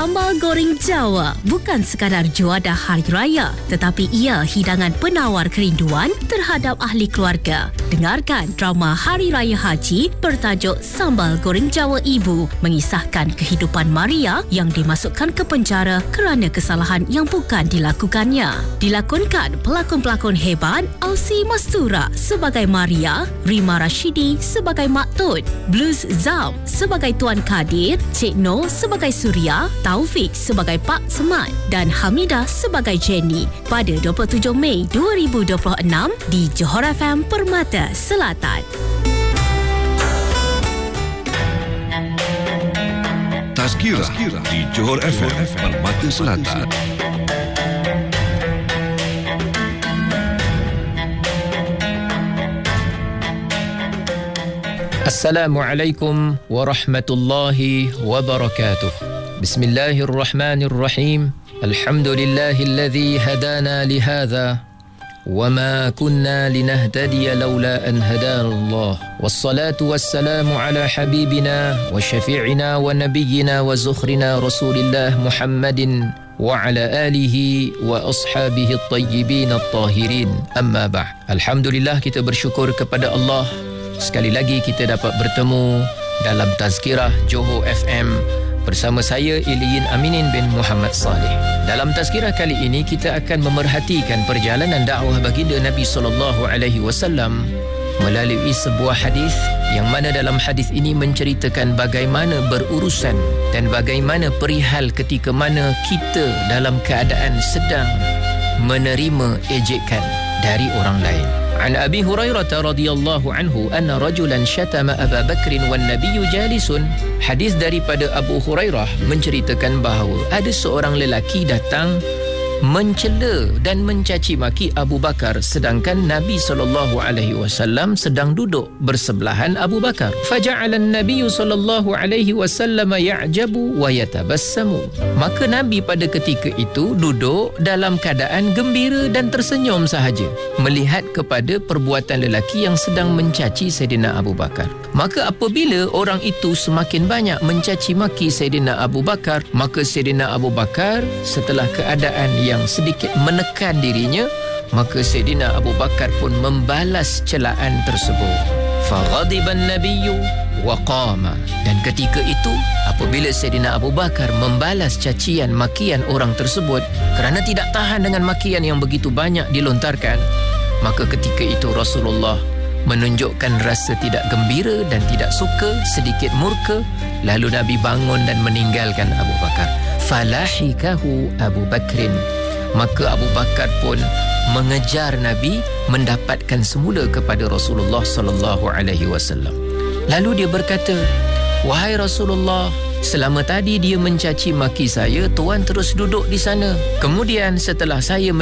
Sambal goreng Jawa bukan sekadar juadah hari raya, tetapi ia hidangan penawar kerinduan terhadap ahli keluarga. Dengarkan drama Hari Raya Haji bertajuk Sambal Goreng Jawa Ibu, mengisahkan kehidupan Maria yang dimasukkan ke penjara kerana kesalahan yang bukan dilakukannya. Dilakonkan pelakon-pelakon hebat Ausi Mastura sebagai Maria, Rima Rashidi sebagai Mak Tut, Blues Zam sebagai Tuan Kadir, Cik Noh sebagai Surya, Taufik sebagai Pak Semat dan Hamidah sebagai Jenny pada 27 Mei 2026 di Johor FM Permata Selatan. Tazkirah di Johor FM Permata Selatan. Assalamualaikum warahmatullahi wabarakatuh. Bismillahirrahmanirrahim. Alhamdulillahilladzi hadana lihadza wama kunna linahtadiya laula an hadana Allah. Wassalatu wassalamu ala habibina wa syafi'ina wa nabiyyina wa zukhrina Rasulillah Muhammadin wa ala alihi wa ashabihi at-tayyibin at-tahirin. Amma ba'd. Alhamdulillah, kita bersyukur kepada Allah. Sekali lagi kita dapat bertemu dalam Tazkirah Johor FM bersama saya Iliyin Aminin bin Muhammad Saleh. Dalam Tazkirah kali ini kita akan memerhatikan perjalanan dakwah baginda Nabi SAW melalui sebuah hadis yang mana dalam hadis ini menceritakan bagaimana berurusan dan bagaimana perihal ketika mana kita dalam keadaan sedang menerima ejekan dari orang lain. An Abi Hurairah radhiyallahu anhu anna rajulan syatama Aba Bakr wan nabiyyu jalisun. Hadis daripada Abu Hurairah menceritakan bahawa ada seorang lelaki datang mencela dan mencaci maki Abu Bakar sedangkan Nabi SAW sedang duduk bersebelahan Abu Bakar. Faja'ala an-nabiy sallallahu alaihi wasallam ya'jabu wa yatabassamu. Maka Nabi pada ketika itu duduk dalam keadaan gembira dan tersenyum sahaja melihat kepada perbuatan lelaki yang sedang mencaci Saidina Abu Bakar. Maka apabila orang itu semakin banyak mencaci maki Saidina Abu Bakar, maka Saidina Abu Bakar setelah keadaan yang sedikit menekan dirinya, maka Saidina Abu Bakar pun membalas celaan tersebut. Faghadiban nabiyyu wa qama. Dan ketika itu apabila Saidina Abu Bakar membalas cacian makian orang tersebut kerana tidak tahan dengan makian yang begitu banyak dilontarkan, maka ketika itu Rasulullah menunjukkan rasa tidak gembira dan tidak suka, sedikit murka, lalu Nabi bangun dan meninggalkan Abu Bakar. Falahikahu Abu Bakrin. Maka Abu Bakar pun mengejar Nabi, mendapatkan semula kepada Rasulullah sallallahu alaihi wasallam. Lalu dia berkata, "Wahai Rasulullah, selama tadi dia mencaci maki saya, tuan terus duduk di sana. Kemudian setelah saya